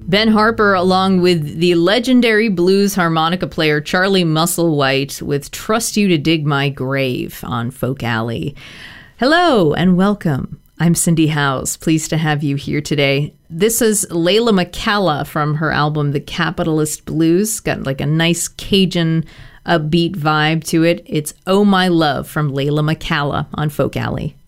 Ben Harper, along with the legendary blues harmonica player Charlie Musselwhite with Trust You to Dig My Grave on Folk Alley. Hello and welcome. I'm Cindy Howes. Pleased to have you here today. This is Layla McCalla from her album The Capitalist Blues. Got like a nice Cajun upbeat vibe to it. It's Oh My Love from Layla McCalla on Folk Alley.